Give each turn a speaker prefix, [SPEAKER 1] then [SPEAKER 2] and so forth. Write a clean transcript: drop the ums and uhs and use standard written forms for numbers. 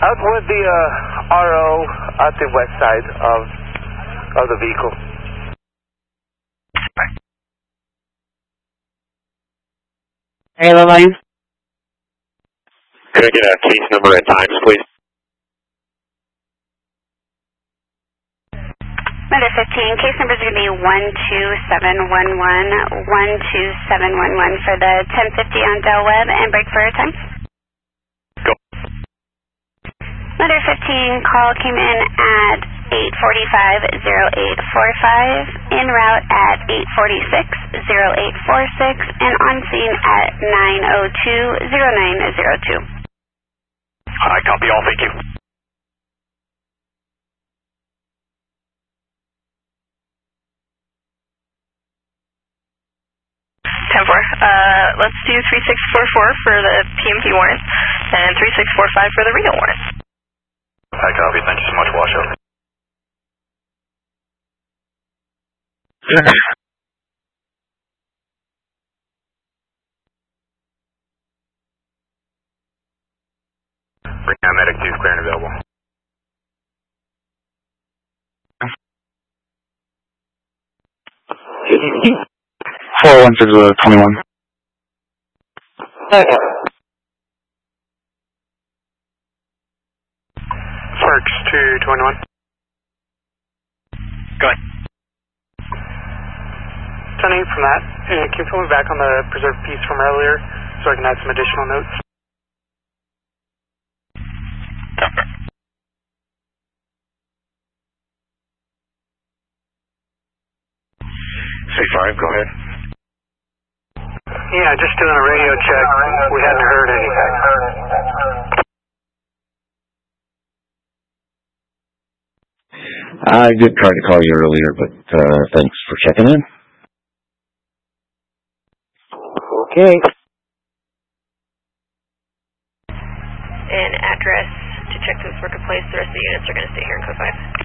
[SPEAKER 1] Out with the RO at the west side of the vehicle.
[SPEAKER 2] Hey, line.
[SPEAKER 3] Could I get a case number and times, please?
[SPEAKER 4] Mother 15, case number is going to be 12711, 12711 for the 1050 on Del Webb, and break for time.
[SPEAKER 3] Go.
[SPEAKER 4] Mother 15, call came in at 8:45:08:45, en route at 8:46:08:46, and on scene at 9:02:09:02.
[SPEAKER 3] I copy all, thank you.
[SPEAKER 5] 10-4. Let's do 3644 for the PMP warrant and 3645 for the Reno warrant.
[SPEAKER 3] I copy. Thank you so much. Wash over. Bring down medic 2, clear and available.
[SPEAKER 2] Four 16021.
[SPEAKER 1] Sparks 221.
[SPEAKER 3] Go ahead.
[SPEAKER 1] 10-8 from that. Can you pull me back on the preserved piece from earlier so I can add some additional notes?
[SPEAKER 3] C5, go ahead.
[SPEAKER 1] Yeah, just doing a radio check. We hadn't heard anything.
[SPEAKER 6] I did try to call you earlier, but thanks for checking in.
[SPEAKER 2] Okay.
[SPEAKER 5] And address to check this work in place. The rest of the units are going to stay here in code 5.